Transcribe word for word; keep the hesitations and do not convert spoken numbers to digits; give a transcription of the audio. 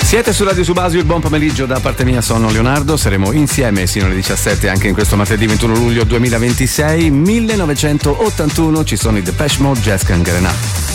Siete su Radio Subasio, il buon pomeriggio da parte mia, sono Leonardo, saremo insieme sino alle diciassette anche in questo martedì ventuno luglio duemilaventisei. Millenovecentottantuno ci sono i Depeche Mode, Jazz Can Get Enough.